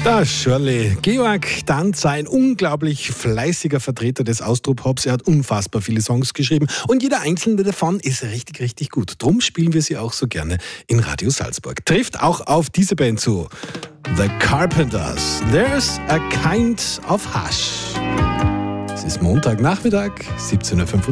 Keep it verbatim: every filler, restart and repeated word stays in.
Da Shirley Georg Danzer, ein unglaublich fleißiger Vertreter des Austro-Pops. Er hat unfassbar viele Songs geschrieben und jeder einzelne davon ist richtig, richtig gut. Drum spielen wir sie auch so gerne in Radio Salzburg. Trifft auch auf diese Band zu. The Carpenters. There's a kind of hush. Es ist Montagnachmittag, siebzehn Uhr fünfundzwanzig.